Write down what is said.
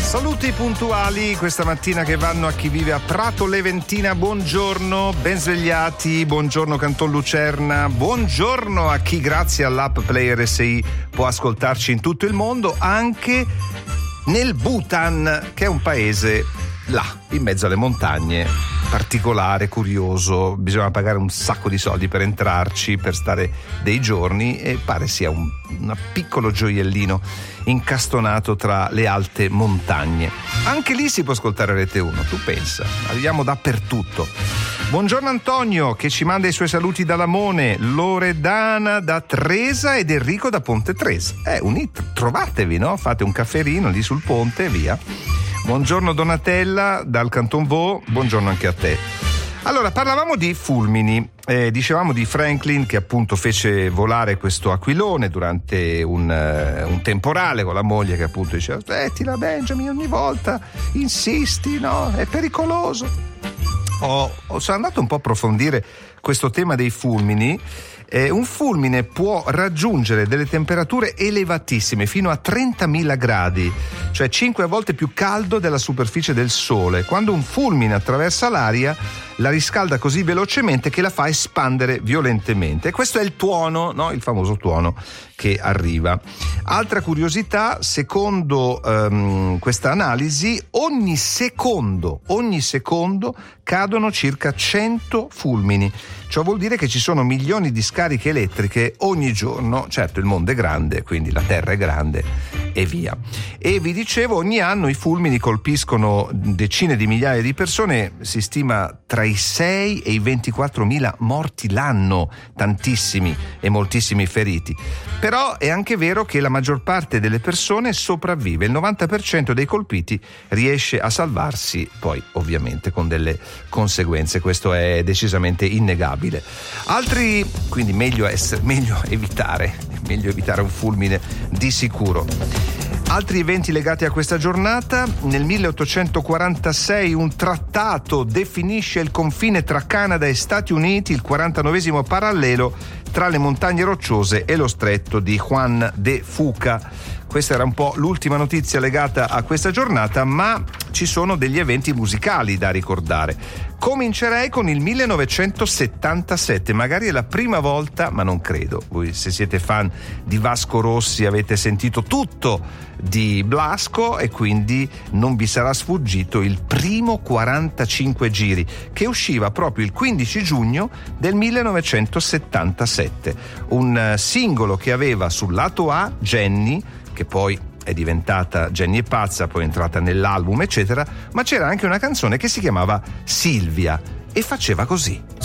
Saluti puntuali questa mattina che vanno a chi vive a Prato Leventina, buongiorno, ben svegliati, buongiorno Canton Lucerna, buongiorno a chi grazie all'app Play RSI può ascoltarci in tutto il mondo, anche nel Bhutan, che è un paese là, in mezzo alle montagne, particolare, curioso, bisogna pagare un sacco di soldi per entrarci, per stare dei giorni e pare sia un piccolo gioiellino incastonato tra le alte montagne. Anche lì si può ascoltare Rete 1, tu pensa, arriviamo dappertutto. Buongiorno Antonio che ci manda i suoi saluti da Lamone, Loredana da Tresa ed Enrico da Ponte Tresa. Trovatevi, no? Fate un cafferino lì sul ponte e via. Buongiorno Donatella dal Canton Vaud, buongiorno anche a te. Allora, parlavamo di fulmini, dicevamo di Franklin che appunto fece volare questo aquilone durante un temporale con la moglie che appunto diceva smettila Benjamin ogni volta, insisti, no, è pericoloso. Sono andato un po' a approfondire questo tema dei fulmini. Un fulmine può raggiungere delle temperature elevatissime, fino a 30.000 gradi, cioè 5 volte più caldo della superficie del Sole. Quando un fulmine attraversa l'aria, la riscalda così velocemente che la fa espandere violentemente. E questo è il tuono, no? Il famoso tuono che arriva. Altra curiosità, secondo questa analisi, ogni secondo cadono circa 100 fulmini. Ciò vuol dire che ci sono milioni di scariche elettriche ogni giorno. Certo, il mondo è grande, quindi la Terra è grande e via. E vi dicevo, ogni anno i fulmini colpiscono decine di migliaia di persone, si stima tra i 6 e i 24.000 morti l'anno, tantissimi e moltissimi feriti. Però è anche vero che la maggior parte delle persone sopravvive, il 90% dei colpiti riesce a salvarsi, poi ovviamente con delle conseguenze, questo è decisamente innegabile. Quindi meglio evitare un fulmine di sicuro. Altri eventi legati a questa giornata: nel 1846 un trattato definisce il confine tra Canada e Stati Uniti, il 49esimo parallelo tra le montagne rocciose e lo stretto di Juan de Fuca. Questa era un po' l'ultima notizia legata a questa giornata, ma ci sono degli eventi musicali da ricordare. Comincerei con il 1977, magari è la prima volta, ma non credo. Voi, se siete fan di Vasco Rossi, avete sentito tutto di Blasco e quindi non vi sarà sfuggito il primo 45 giri, che usciva proprio il 15 giugno del 1977. Un singolo che aveva sul lato A Jenny, che poi è diventata Jenny è pazza, poi è entrata nell'album eccetera, ma c'era anche una canzone che si chiamava Silvia e faceva così.